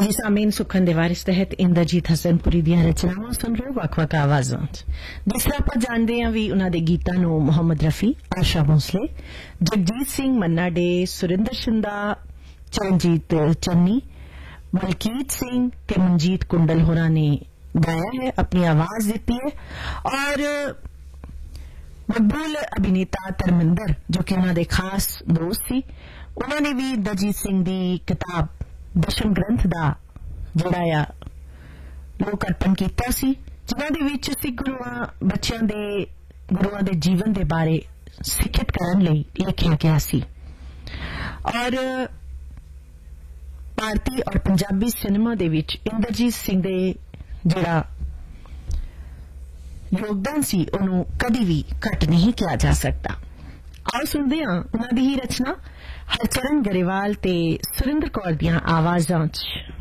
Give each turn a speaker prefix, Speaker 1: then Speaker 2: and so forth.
Speaker 1: जी सामीन सुखन दे वारिस तहत इंद्रजीत हसनपुरी ਦੀਆਂ ਰਚਨਾਵਾਂ ਸੁਣ ਰਹੇ ਵੱਖ-ਵੱਖ ਆਵਾਜ਼ਾਂ 'ਚ। ਜਿਸ ਤਰ੍ਹਾਂ ਆਪਾਂ ਜਾਣਦੇ ਹਾਂ ਵੀ ਉਹਨਾਂ ਦੇ ਗੀਤਾਂ ਨੂੰ ਮੁਹੰਮਦ ਰਫੀ, ਆਸ਼ਾ ਭੋਸਲੇ, ਜਗਜੀਤ ਸਿੰਘ ਮੰਨਾ ਡੇ, ਸੁਰਿੰਦਰ ਸ਼ਿੰਦਾ, ਚਰਨਜੀਤ ਚੰਨੀ, ਮਲਕੀਤ ਸਿੰਘ ਤੇ ਮਨਜੀਤ ਕੁੰਡਲ ਹੋਰਾਂ ਨੇ गाया है, अपनी आवाज देती है। और मकबूल अभिनेता धर्मिंदर जो कि उन्होंने खास दोस्त सी, उन्होंने भी दलजीत सिंह दी किताब दशम ग्रंथ दा जिहड़ा आ लोक अर्पण कीता सी, जिन्हां दे विच सिख गुरुआं दे जीवन दे बारे सिखित करन लई लिखिया गया सी। और भारतीय और पंजाबी सिनेमा दे विच इंद्रजीत सिंह दे जिहड़ा योगदान सी उन्होंने कभी भी घट नहीं किया जा सकता। आओ सुनते हैं उन्होंने ही रचना हरचरण गरेवाल ते सुरिंदर कौर दियां आवाजां च।